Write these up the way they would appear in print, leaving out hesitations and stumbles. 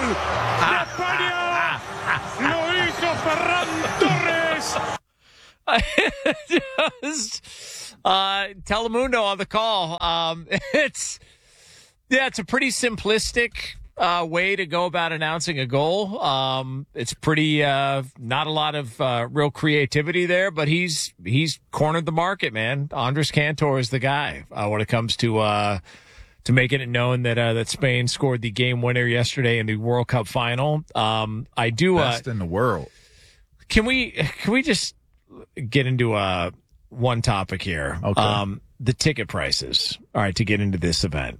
España. Lo hizo Ferran Torres. Telemundo on the call. It's a pretty simplistic way to go about announcing a goal. It's pretty not a lot of real creativity there, but he's cornered the market, man. Andres Cantor is the guy when it comes to making it known that Spain scored the game winner yesterday in the World Cup final. Best in the world. Can we just get into one topic here? Okay. The ticket prices. All right, to get into this event.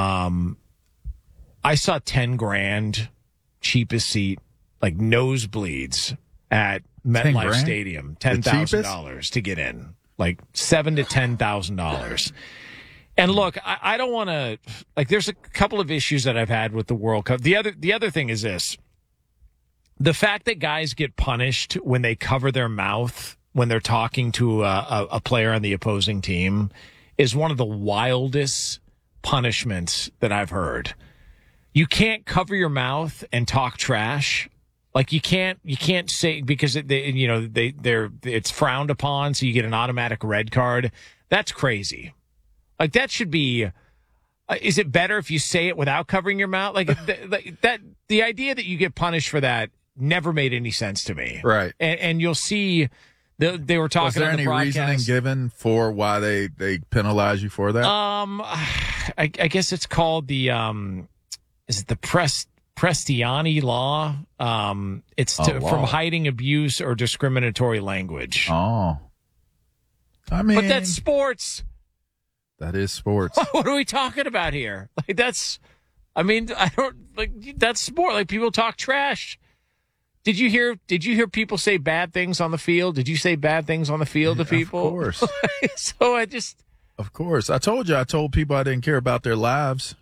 I saw $10,000 cheapest seat, like nosebleeds at MetLife Stadium, $10,000 to get in, like $7,000 to $10,000. And look, I don't want to, like, there's a couple of issues that I've had with the World Cup. The other thing is this: the fact that guys get punished when they cover their mouth when they're talking to a player on the opposing team is one of the wildest punishments that I've heard. You can't cover your mouth and talk trash. Like you can't say, because it's frowned upon, so you get an automatic red card. That's crazy. Like that should be. Is it better if you say it without covering your mouth? Like that. The idea that you get punished for that never made any sense to me. Right. And you'll see. They were talking. Was there any reasoning given for why they penalize you for that? I guess it's called the is it the Prestiani law? It's from hiding abuse or discriminatory language. Oh, I mean, but that's sports. That is sports. What are we talking about here? Like that's, I mean, I don't like that's sport. Like people talk trash. Did you hear people say bad things on the field? Did you say bad things on the field to people? Of course. So Of course. I told people I didn't care about their lives.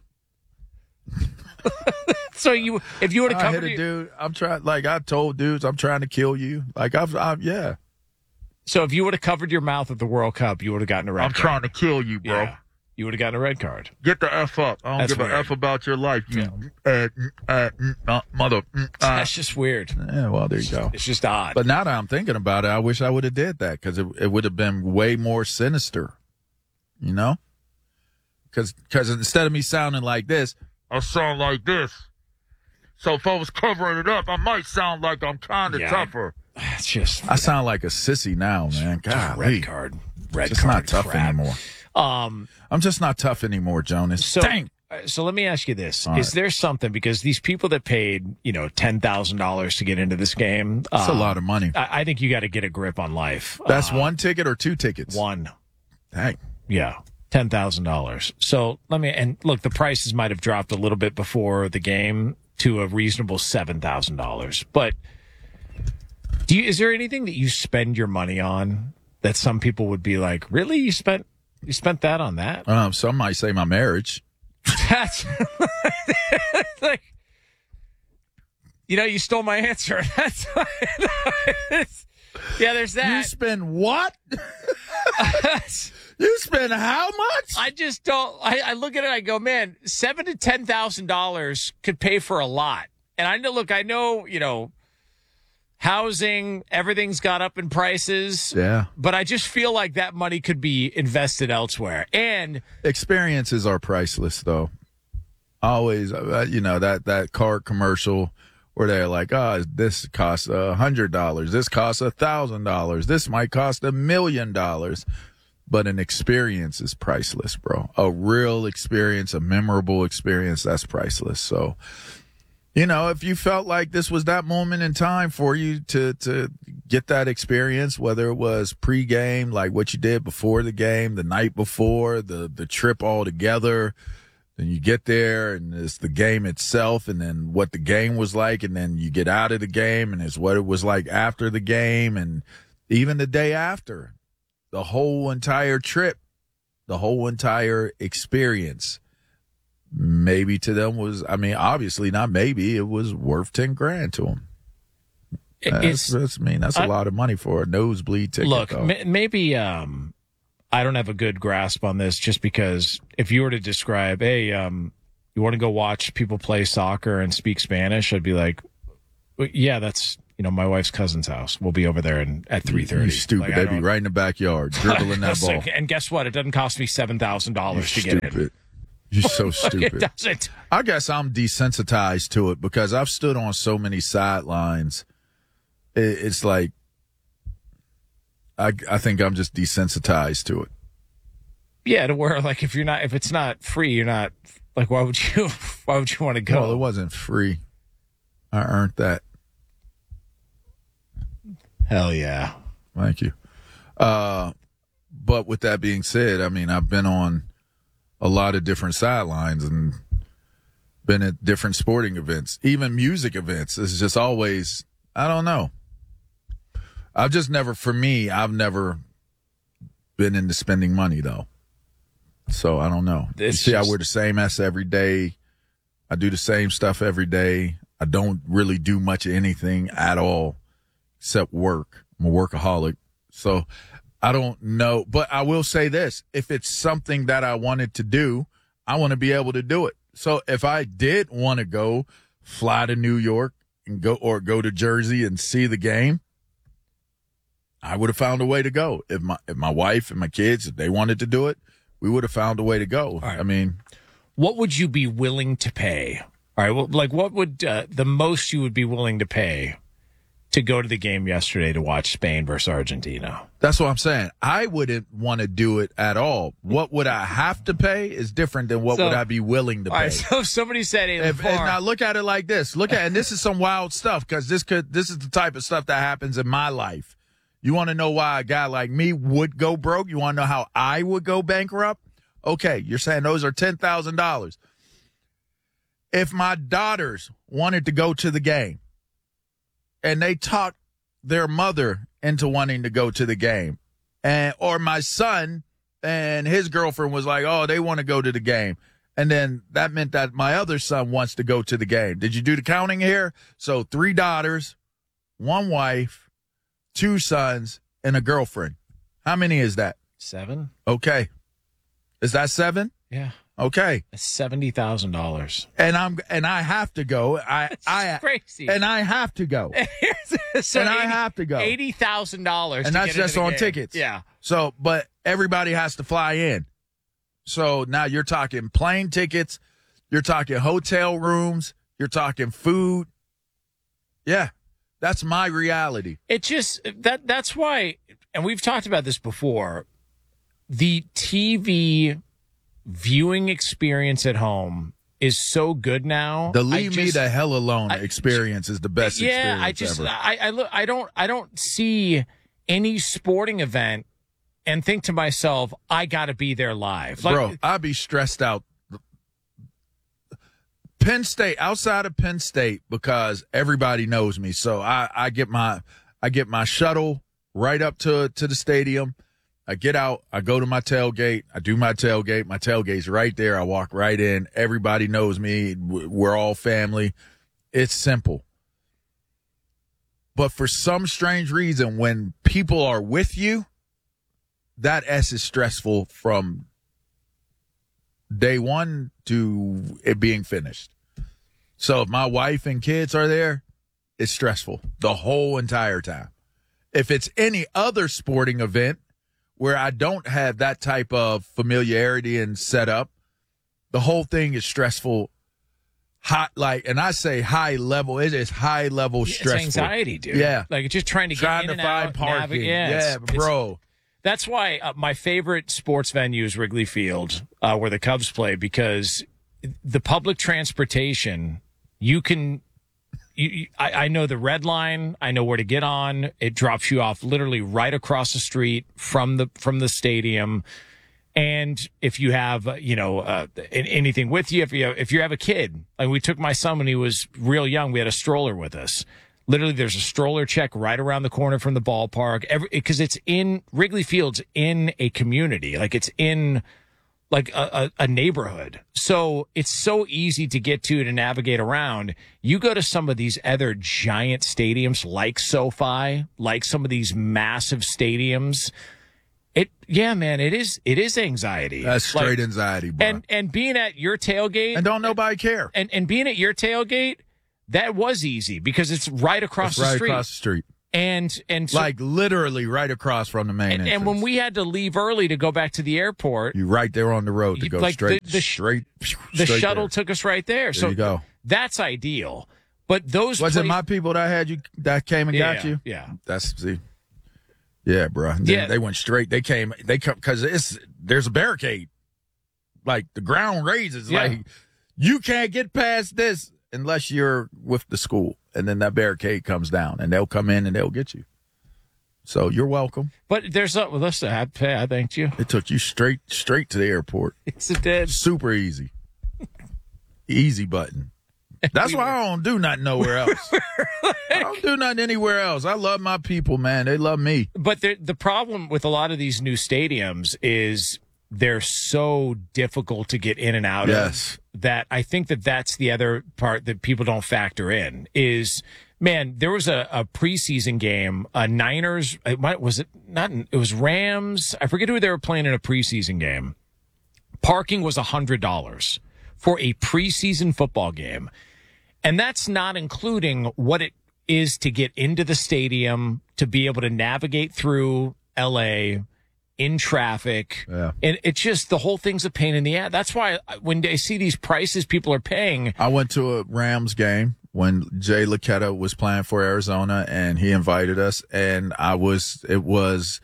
So if you would have covered I hit a dude, I told dudes, I'm trying to kill you. Like yeah. So if you would have covered your mouth at the World Cup, you would have gotten a red card. I'm trying to kill you, bro. Yeah. You would have gotten a red card. Get the F up. I don't give a F about your life. You mother. That's just weird. Yeah, well, there you go. It's just odd. But now that I'm thinking about it, I wish I would have did that because it would have been way more sinister, you know? Because instead of me sounding like this, I sound like this. So if I was covering it up, I might sound like I'm kind of tougher. It's just. I sound like a sissy now, man. God, red card. Red just card. Not tough anymore. I'm just not tough anymore, Jonas. Dang. So let me ask you this: All Is right. there something, because these people that paid $10,000 to get into this game? That's a lot of money. I think you got to get a grip on life. That's one ticket or two tickets? One. Dang. Yeah. $10,000. So look, the prices might have dropped a little bit before the game to a reasonable $7,000. But is there anything that you spend your money on that some people would be like, really? You spent that on that? Some might say my marriage. That's like, you stole my answer. That's yeah. There's that. You spend what? You spend how much? I just don't. I look at it. I go, man, $7,000 to $10,000 could pay for a lot. And I know, housing, everything's got up in prices. Yeah. But I just feel like that money could be invested elsewhere. And experiences are priceless, though. Always, that car commercial where they're like, this costs $100. This costs $1,000. This might cost $1 million. But an experience is priceless, bro. A real experience, a memorable experience, that's priceless. So, if you felt like this was that moment in time for you to get that experience, whether it was pregame, like what you did before the game, the night before, the trip all together, then you get there and it's the game itself and then what the game was like, and then you get out of the game and it's what it was like after the game and even the day after. The whole entire trip, the whole entire experience, maybe to them obviously not maybe, it was worth $10,000 to them. That's a lot of money for a nosebleed ticket. Look, maybe I don't have a good grasp on this, just because if you were to describe, hey, you want to go watch people play soccer and speak Spanish? I'd be like, yeah, that's, my wife's cousin's house. We'll be over there at 3:30. You stupid. Like, they'd be right in the backyard, dribbling that ball. And guess what? It doesn't cost me $7,000 to get in. You're so stupid. It doesn't. I guess I'm desensitized to it because I've stood on so many sidelines. It's like, I think I'm just desensitized to it. Yeah, to where like if it's not free, you're not like, why would you want to go? Well, it wasn't free. I earned that. Hell yeah. Thank you. But with that being said, I mean, I've been on a lot of different sidelines and been at different sporting events, even music events. It's just always, I don't know. I've never been into spending money, though. So I don't know. I wear the same S every day. I do the same stuff every day. I don't really do much of anything at all except work. I'm a workaholic. So I don't know. But I will say this. If it's something that I wanted to do, I want to be able to do it. So if I did want to go fly to New York and go to Jersey and see the game, I would have found a way to go. If my wife and my kids, if they wanted to do it, we would have found a way to go. Right. I mean, what would you be willing to pay? All right, well, like what would the most you would be willing to pay to go to the game yesterday to watch Spain versus Argentina? That's what I'm saying. I wouldn't want to do it at all. What would I have to pay is different than what would I be willing to pay. All right, so somebody said, now look at it like this. And this is some wild stuff because this is the type of stuff that happens in my life. You want to know why a guy like me would go broke? You want to know how I would go bankrupt? Okay, you're saying those are $10,000. If my daughters wanted to go to the game and they talked their mother into wanting to go to the game, or my son and his girlfriend was like, oh, they want to go to the game, and then that meant that my other son wants to go to the game. Did you do the counting here? So 3 daughters, 1 wife, 2 sons, and a girlfriend. How many is that? 7. Okay. Is that 7? Yeah. Okay. That's $70,000. And I have to go. I crazy. And I have to go. I have to go. $80,000. And that's just on tickets. Yeah. So, but everybody has to fly in. So now you're talking plane tickets, you're talking hotel rooms, you're talking food. Yeah. That's my reality. It just that's why, and we've talked about this before, the TV viewing experience at home is so good now. The leave me the hell alone experience is the best experience ever. I don't see any sporting event and think to myself, I got to be there live. Like, bro, I'd be stressed out. Penn State, outside of Penn State, because everybody knows me. So I get my shuttle right up to the stadium. I get out, I go to my tailgate, I do my tailgate. My tailgate's right there. I walk right in. Everybody knows me. We're all family. It's simple. But for some strange reason, when people are with you, that S is stressful from day one to it being finished. So if my wife and kids are there, it's stressful the whole entire time. If it's any other sporting event where I don't have that type of familiarity and setup, the whole thing is stressful. And I say high level. It is high level stressful. It's anxiety, dude. Yeah, like just trying to get in and out, find parking. Yeah, bro. That's why my favorite sports venue is Wrigley Field, where the Cubs play, because the public transportation, I know the red line. I know where to get on. It drops you off literally right across the street from the stadium. And if you have, anything with you, if you have a kid, like we took my son when he was real young, we had a stroller with us. Literally, there's a stroller check right around the corner from the ballpark. Because it's in Wrigley Field's in a community, like it's in like a neighborhood. So it's so easy to get to navigate around. You go to some of these other giant stadiums like SoFi, like some of these massive stadiums. Yeah, man, it is anxiety. That's straight anxiety, bro. And being at your tailgate, and don't nobody care. And being at your tailgate, that was easy because it's right across the street. Right across the street. And so, like literally right across from the main entrance. And when we had to leave early to go back to the airport, you right there on the road to go straight. The shuttle took us right there. So you go. That's ideal. But those was it my people that had you that came and got you? Yeah. Yeah, bro. Yeah. They went straight. They come because there's a barricade. Like the ground raises. Yeah. Like you can't get past this unless you're with the school. And then that barricade comes down, and they'll come in and they'll get you. So you're welcome. But listen, I thanked you. It took you straight to the airport. Yes, it did. Super easy. Easy button. That's why I don't do nothing nowhere else. I don't do nothing anywhere else. I love my people, man. They love me. But the problem with a lot of these new stadiums is they're so difficult to get in and out of that I think that's the other part that people don't factor in is, man, there was a preseason game, Niners, it was Rams. I forget who they were playing in a preseason game. Parking was $100 for a preseason football game. And that's not including what it is to get into the stadium, to be able to navigate through LA in traffic. Yeah. And it's just, the whole thing's a pain in the ass. That's why when I see these prices people are paying. I went to a Rams game when Jay Lacetta was playing for Arizona, and he invited us, and it was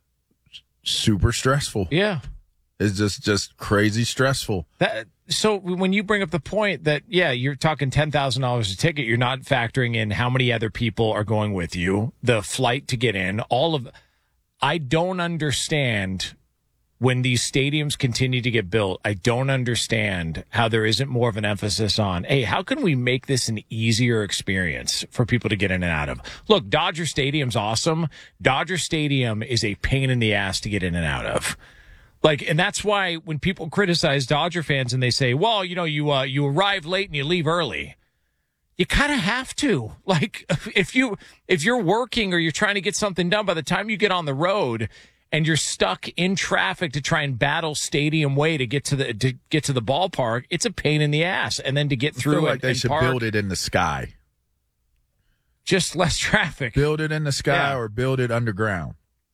super stressful. Yeah. It's just crazy stressful. So when you bring up the point that, yeah, you're talking $10,000 a ticket, you're not factoring in how many other people are going with you, the flight to get in, I don't understand when these stadiums continue to get built. I don't understand how there isn't more of an emphasis on, hey, how can we make this an easier experience for people to get in and out of? Look, Dodger Stadium's awesome. Dodger Stadium is a pain in the ass to get in and out of. And that's why when people criticize Dodger fans and they say, well, you arrive late and you leave early. You kind of have to. If you're working or you're trying to get something done, by the time you get on the road and you're stuck in traffic to try and battle Stadium Way to get to the ballpark, it's a pain in the ass. And then to get through I feel like they should build it in the sky. Just less traffic. Build it in the sky or build it underground.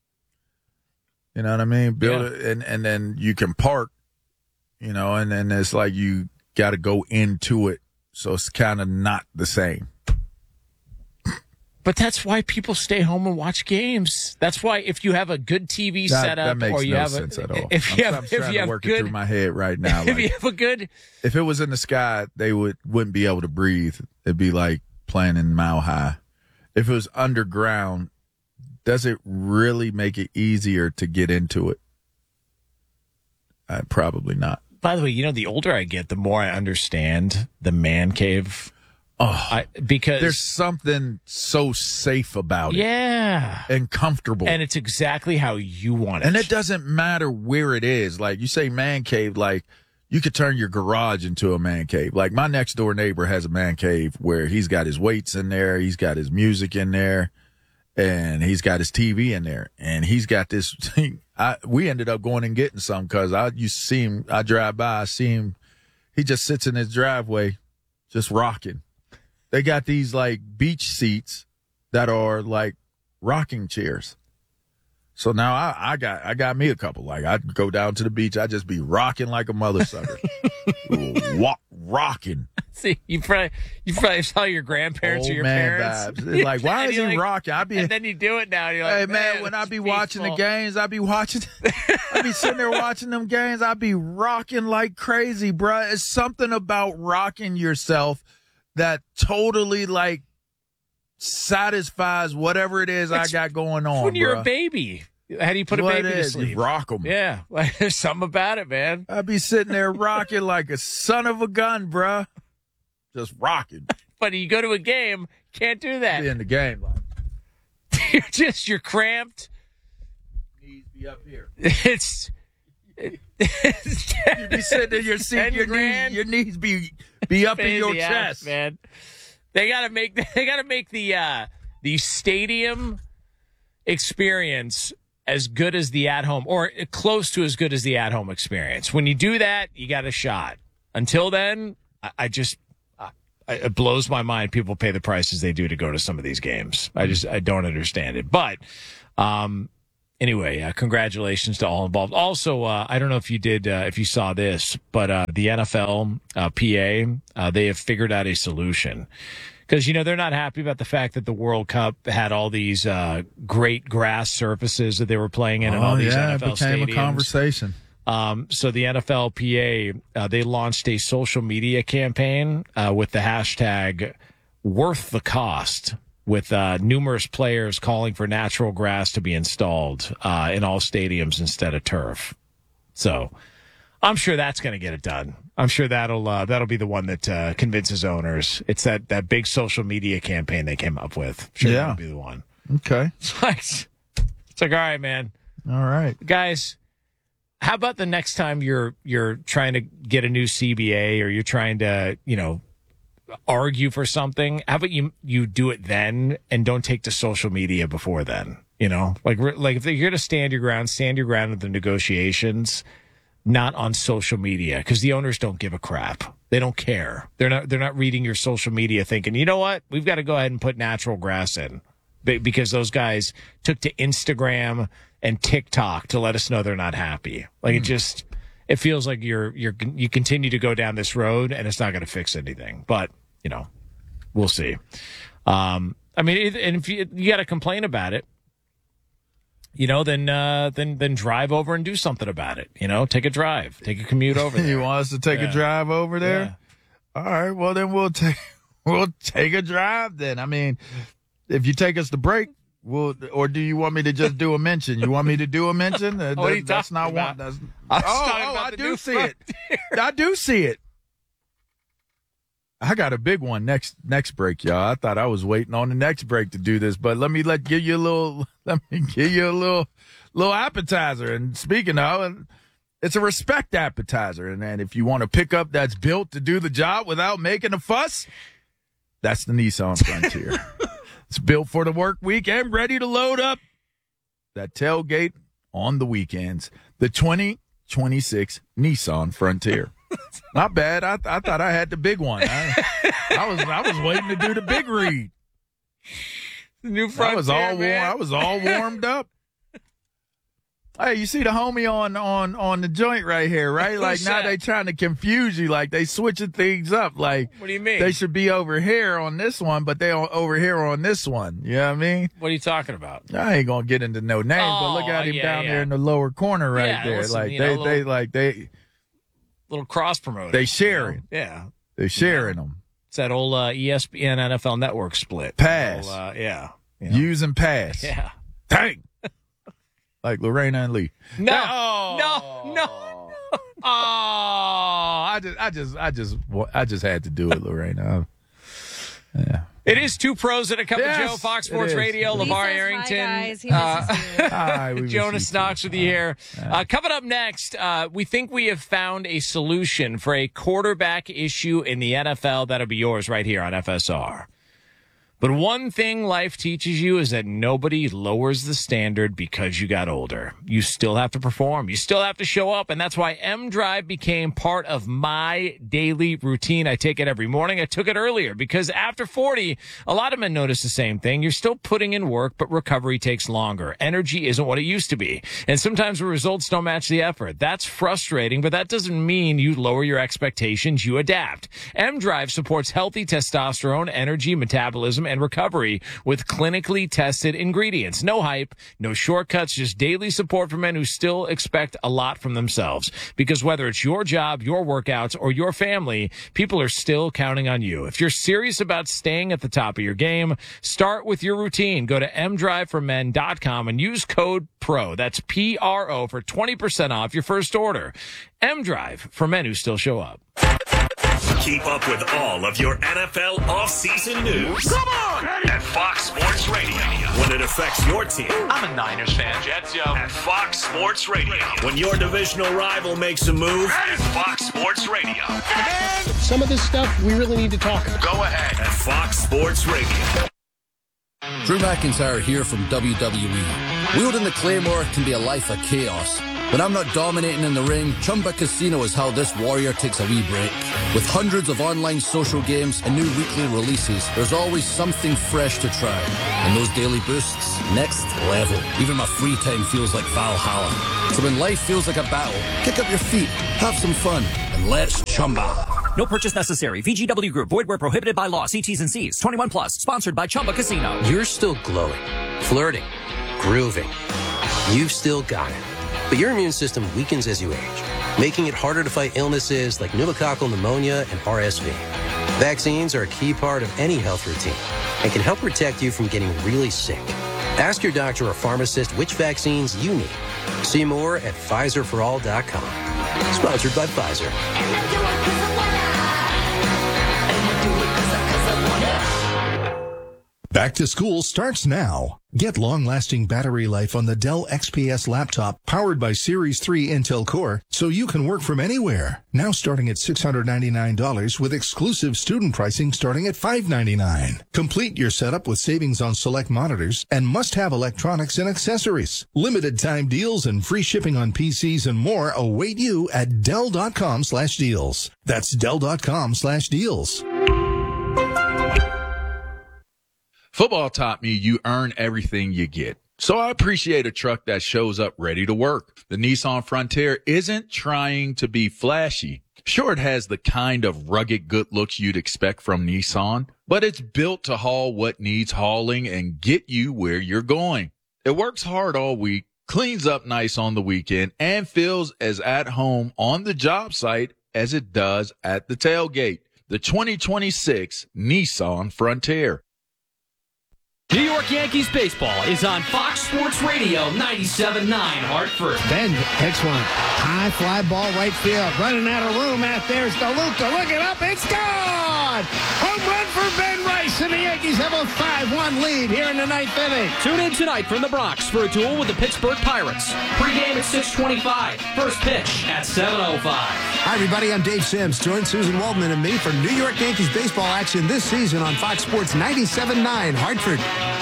You know what I mean? Build it and then you can park, and then it's like you got to go into it. So it's kind of not the same. But that's why people stay home and watch games. That's why if you have a good TV setup, that makes or you no have sense at all. I'm trying to work it through my head right now. If you have a good, if it was in the sky, they wouldn't be able to breathe. It'd be like playing in Mile High. If it was underground, does it really make it easier to get into it? Probably not. By the way, the older I get, the more I understand the man cave. Because there's something so safe about it. Yeah. And comfortable. And it's exactly how you want it. And it doesn't matter where it is. Like you say man cave, like you could turn your garage into a man cave. Like my next door neighbor has a man cave where he's got his weights in there. He's got his music in there. And he's got his TV in there, and he's got this thing. We ended up going and getting some because I used to see him. I drive by, I see him. He just sits in his driveway, just rocking. They got these like beach seats that are like rocking chairs. So now I got me a couple. Like I'd go down to the beach, I'd just be rocking like a mother sucker, rocking. See, you probably saw your grandparents or your parents. Vibes. Like, why is he rocking? And then you do it now. And you're like, hey man, when I be watching the games, I be sitting there watching them games. I be rocking like crazy, bruh. It's something about rocking yourself that totally like satisfies whatever it is I got going on. When you're a baby, how do you put a baby to sleep? You rock them. Yeah, there's something about it, man. I be sitting there rocking like a son of a gun, bruh. Just rocking. But you go to a game, can't do that. Be in the game, like you're cramped. Knees be up here. You be sitting in your seat, your knees be up in your chest, man. They gotta make the stadium experience as good as the at-home or close to as good as the at-home experience. When you do that, you got a shot. Until then, it blows my mind people pay the prices they do to go to some of these games. I don't understand it. But anyway, congratulations to all involved. Also, I don't know if you saw this, but the NFL PA, they have figured out a solution. Because, they're not happy about the fact that the World Cup had all these great grass surfaces that they were playing in and all these NFL it became stadiums. A conversation. So the NFLPA, they launched a social media campaign with the hashtag worth the cost, with numerous players calling for natural grass to be installed in all stadiums instead of turf. So I'm sure that's going to get it done. I'm sure that'll be the one that convinces owners. It's that big social media campaign they came up with. Sure, that'll be the one. Okay. It's like, all right, man. All right, guys. How about the next time you're trying to get a new CBA or you're trying to, argue for something? How about you do it then and don't take to social media before then? Like if you're going to stand your ground at the negotiations, not on social media, because the owners don't give a crap. They don't care. They're not reading your social media thinking, you know what? We've got to go ahead and put natural grass in, because those guys took to Instagram and TikTok to let us know they're not happy. Like it feels like you continue to go down this road and it's not going to fix anything. But we'll see. And if you got to complain about it, then drive over and do something about it. Take a drive, take a commute over there. You want us to take a drive over there? Yeah. All right. Well, then we'll take a drive. Then if you take us to break. Or do you want me to just do a mention? You want me to do a mention? That's not one. I do see it. I do see it. I got a big one next break, y'all. I thought I was waiting on the next break to do this, but let me give you a little appetizer. And speaking of, it's a respect appetizer. And if you want a pickup that's built to do the job without making a fuss, that's the Nissan Frontier. It's built for the work week and ready to load up that tailgate on the weekends. The 2026 Nissan Frontier. Not bad. I thought I had the big one. I was waiting to do the big read. The new Frontier, I was all warmed up. Hey, you see the homie on the joint right here, right? Like now they trying to confuse you, like they switching things up. Like, what do you mean? They should be over here on this one, but they over here on this one. You know what I mean? What are you talking about? I ain't gonna get into no names, but look at him down there in the lower corner right there. Listen, like they little cross promoting. They sharing. Yeah. They sharing them. It's that old ESPN NFL Network split. Pass. Yeah. Use and pass. Yeah. Dang. Like Lorena and Lee. No. Oh, I just had to do it, Lorena. Yeah. It is Two Pros and a Cup of Joe, Fox Sports Radio, LeVar Arrington. Hi, guys. He misses you. Hi, Jonas Knox with you here. Coming up next, we think we have found a solution for a quarterback issue in the NFL. That'll be yours right here on FSR. But one thing life teaches you is that nobody lowers the standard because you got older. You still have to perform. You still have to show up. And that's why M-Drive became part of my daily routine. I take it every morning. I took it earlier because after 40, a lot of men notice the same thing. You're still putting in work, but recovery takes longer. Energy isn't what it used to be. And sometimes the results don't match the effort. That's frustrating, but that doesn't mean you lower your expectations. You adapt. M-Drive supports healthy testosterone, energy, metabolism, and recovery with clinically tested ingredients. No hype, no shortcuts, just daily support for men who still expect a lot from themselves. Because whether it's your job, your workouts, or your family, people are still counting on you. If you're serious about staying at the top of your game, start with your routine. Go to mdriveformen.com and use code PRO. That's PRO for 20% off your first order. M-Drive for men who still show up. Keep up with all of your NFL offseason news. Come on! At Fox Sports Radio. When it affects your team. I'm a Niners fan, Jets, yo. At Fox Sports Radio. When your divisional rival makes a move. At Fox Sports Radio. And some of this stuff we really need to talk about. Go ahead. At Fox Sports Radio. Drew McIntyre here from WWE. Wielding the Claymore can be a life of chaos. When I'm not dominating in the ring, Chumba Casino is how this warrior takes a wee break. With hundreds of online social games and new weekly releases, there's always something fresh to try. And those daily boosts, next level. Even my free time feels like Valhalla. So when life feels like a battle, kick up your feet, have some fun, and let's Chumba. No purchase necessary. VGW Group. Void where prohibited by law. See T's and C's. 21 plus. Sponsored by Chumba Casino. You're still glowing, flirting, grooving. You've still got it. But your immune system weakens as you age, making it harder to fight illnesses like pneumococcal pneumonia and RSV. Vaccines are a key part of any health routine and can help protect you from getting really sick. Ask your doctor or pharmacist which vaccines you need. See more at PfizerForAll.com. Sponsored by Pfizer. Back to school starts now. Get long-lasting battery life on the Dell XPS laptop powered by Series 3 Intel Core so you can work from anywhere. Now starting at $699 with exclusive student pricing starting at $599. Complete your setup with savings on select monitors and must-have electronics and accessories. Limited time deals and free shipping on PCs and more await you at Dell.com/deals. That's Dell.com/deals. Football taught me you earn everything you get. So I appreciate a truck that shows up ready to work. The Nissan Frontier isn't trying to be flashy. Sure, it has the kind of rugged good looks you'd expect from Nissan, but it's built to haul what needs hauling and get you where you're going. It works hard all week, cleans up nice on the weekend, and feels as at home on the job site as it does at the tailgate. The 2026 Nissan Frontier. New York Yankees baseball is on Fox Sports Radio 97.9 Hartford. Ben takes one. High fly ball right field. Running out of room out there. It's DeLuca looking up. It's gone! Home run for Ben Rice, and the Yankees have a 5-1 lead here in the ninth inning. Tune in tonight from the Bronx for a duel with the Pittsburgh Pirates. Pre-game at 6:25. First pitch at 7:05. Hi, everybody. I'm Dave Sims. Join Susan Waldman and me for New York Yankees baseball action this season on Fox Sports 97.9 Hartford.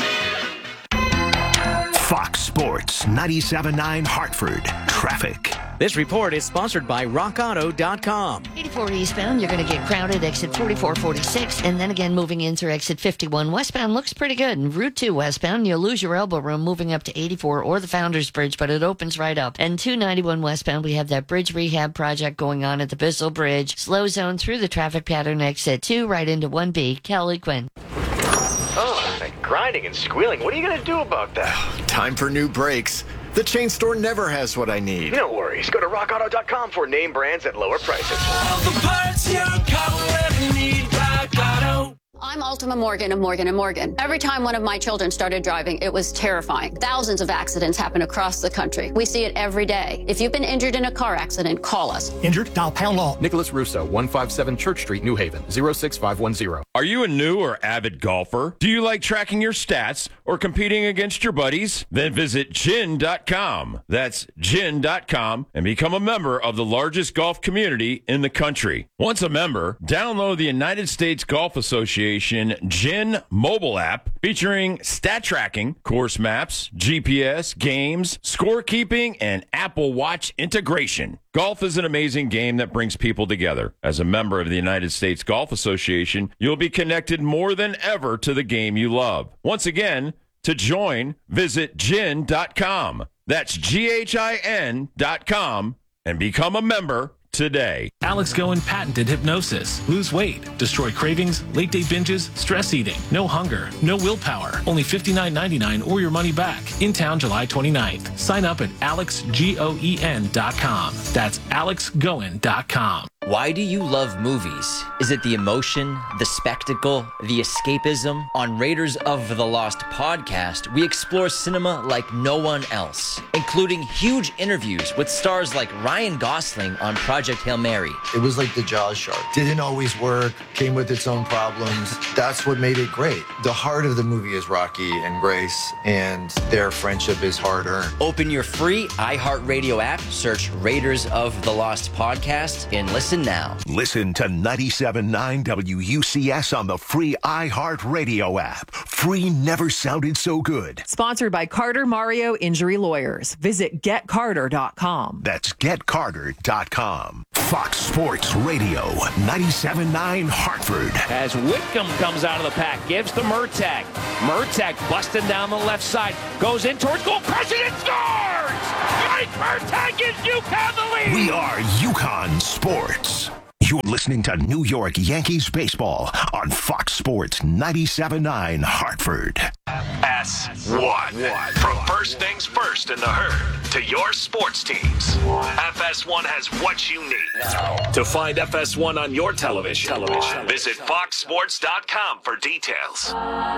Fox Sports 97.9 Hartford. Traffic. This report is sponsored by RockAuto.com. 84 eastbound, you're going to get crowded, exit 4446, and then again moving into exit 51 westbound looks pretty good. And Route 2 westbound, you'll lose your elbow room moving up to 84 or the Founders Bridge, but it opens right up. And 291 westbound, we have that bridge rehab project going on at the Bissell Bridge. Slow zone through the traffic pattern, exit 2 right into 1B. Kelly Quinn. Oh, that grinding and squealing. What are you going to do about that? Time for new brakes. The chain store never has what I need. No worries. Go to rockauto.com for name brands at lower prices. All the parts your car will ever need, Rock Auto. I'm Ultima Morgan of Morgan & Morgan. Every time one of my children started driving, it was terrifying. Thousands of accidents happen across the country. We see it every day. If you've been injured in a car accident, call us. Injured? Dial pound law. Nicholas Russo, 157 Church Street, New Haven, 06510. Are you a new or avid golfer? Do you like tracking your stats or competing against your buddies? Then visit gin.com. That's gin.com and become a member of the largest golf community in the country. Once a member, download the United States Golf Association GIN mobile app featuring stat tracking, course maps, GPS, games, scorekeeping, and Apple Watch integration. Golf is an amazing game that brings people together. As a member of the United States Golf Association, you'll be connected more than ever to the game you love. Once again, to join, visit gin.com. That's GHIN.com and become a member today. Alex Goen patented hypnosis. Lose weight, destroy cravings, late day binges, stress eating. No hunger, no willpower. Only $59.99 or your money back. In town July 29th. Sign up at alexgoen.com. That's alexgoen.com. Why do you love movies? Is it the emotion, the spectacle, the escapism? On Raiders of the Lost podcast, we explore cinema like no one else, including huge interviews with stars like Ryan Gosling on Project Hail Mary. It was like the Jaws shark. Didn't always work, came with its own problems. That's what made it great. The heart of the movie is Rocky and Grace, and their friendship is hard-earned. Open your free iHeartRadio app, search Raiders of the Lost podcast, and listen Listen now. Listen to 97.9 WUCS on the free iHeartRadio app. Free never sounded so good. Sponsored by Carter Mario Injury Lawyers. Visit getcarter.com. That's getcarter.com. Fox Sports Radio, 97.9 Hartford. As Whitcomb comes out of the pack, gives to Murtagh. Murtagh busting down the left side, goes in towards goal, crushes and scores! Mike Murtagh gives UConn the lead! We are UConn Sports. You're listening to New York Yankees baseball on Fox Sports 97.9 Hartford. FS1. From first things first in the herd to your sports teams, FS1 has what you need. To find FS1 on your television, visit foxsports.com for details.